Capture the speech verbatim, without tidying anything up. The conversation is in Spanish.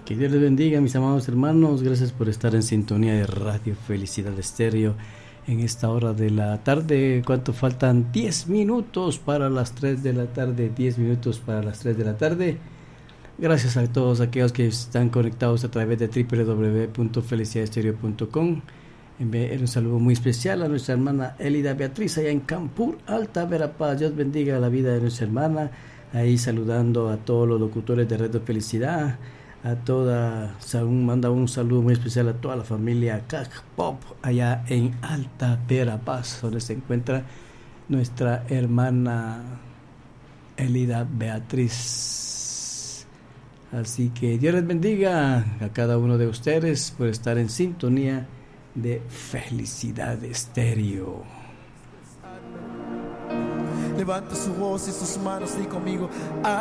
Que Dios les bendiga, mis amados hermanos. Gracias por estar en sintonía de Radio Felicidad Estéreo en esta hora de la tarde. ¿Cuánto faltan? diez minutos para las tres de la tarde. diez minutos para las tres de la tarde. Gracias a todos aquellos que están conectados a través de doble u doble u doble u punto felicidad estéreo punto com. Un saludo muy especial a nuestra hermana Elida Beatriz allá en Campur Alta, Verapaz. Dios bendiga la vida de nuestra hermana. Ahí saludando a todos los locutores de Radio Felicidad. A toda, manda un saludo muy especial a toda la familia Cac Pop allá en Alta Verapaz, donde se encuentra nuestra hermana Elida Beatriz. Así que Dios les bendiga a cada uno de ustedes por estar en sintonía de Felicidad Estéreo. Levanta su voz y sus manos y conmigo.